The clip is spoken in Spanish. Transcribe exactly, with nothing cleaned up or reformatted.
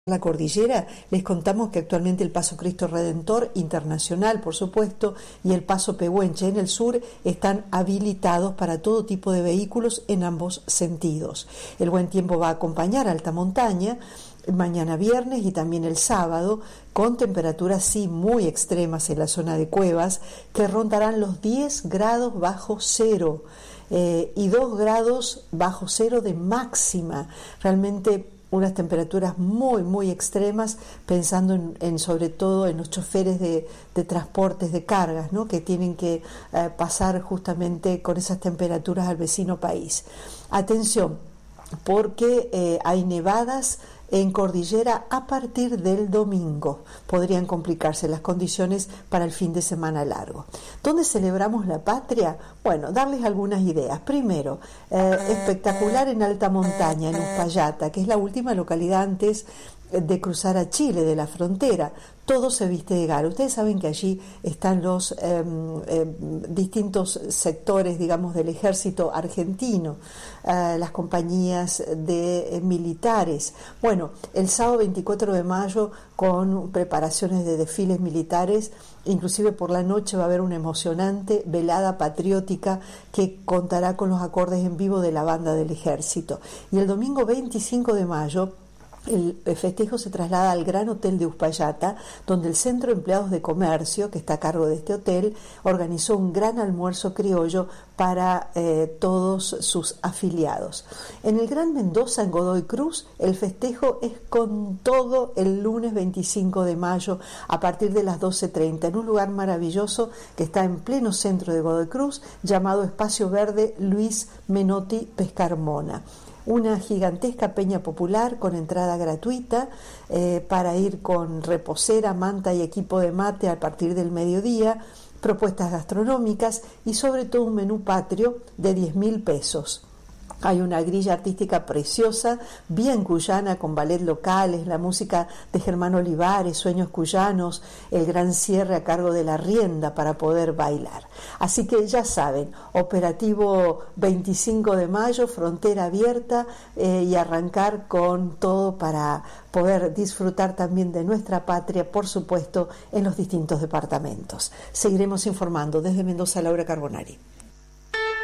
La cordillera, les contamos que actualmente el Paso Cristo Redentor Internacional, por supuesto, y el Paso Pehuenche en el sur están habilitados para todo tipo de vehículos en ambos sentidos. El buen tiempo va a acompañar a alta montaña mañana viernes y también el sábado, con temperaturas sí muy extremas en la zona de Cuevas, que rondarán los diez grados bajo cero eh, y dos grados bajo cero de máxima. Realmente unas temperaturas muy, muy extremas, pensando en, en sobre todo en los choferes de, de transportes de cargas, ¿no?, que tienen que eh, pasar justamente con esas temperaturas al vecino país. Atención, porque eh, hay nevadas en cordillera a partir del domingo. Podrían complicarse las condiciones para el fin de semana largo. ¿Dónde celebramos la patria? Bueno, darles algunas ideas. Primero, eh, espectacular en alta montaña, en Uspallata, que es la última localidad antes de cruzar a Chile, de la frontera. Todo se viste de gala. Ustedes saben que allí están los eh, eh, distintos sectores, digamos, del ejército argentino, eh, las compañías de eh, militares. Bueno, el sábado veinticuatro de mayo, con preparaciones de desfiles militares, inclusive por la noche va a haber una emocionante velada patriótica que contará con los acordes en vivo de la banda del ejército. Y el domingo veinticinco de mayo, el festejo se traslada al Gran Hotel de Uspallata, donde el Centro de Empleados de Comercio, que está a cargo de este hotel, organizó un gran almuerzo criollo para eh, todos sus afiliados. En el Gran Mendoza, en Godoy Cruz, el festejo es con todo el lunes veinticinco de mayo a partir de las doce treinta, en un lugar maravilloso que está en pleno centro de Godoy Cruz, llamado Espacio Verde Luis Menotti Pescarmona. Una gigantesca peña popular con entrada gratuita eh, para ir con reposera, manta y equipo de mate a partir del mediodía, propuestas gastronómicas y sobre todo un menú patrio de diez mil pesos. Hay una grilla artística preciosa, bien cuyana, con ballet locales, la música de Germán Olivares, Sueños Cuyanos, el gran cierre a cargo de La Rienda para poder bailar. Así que ya saben, operativo veinticinco de mayo, frontera abierta eh, y arrancar con todo para poder disfrutar también de nuestra patria, por supuesto, en los distintos departamentos. Seguiremos informando. Desde Mendoza, Laura Carbonari.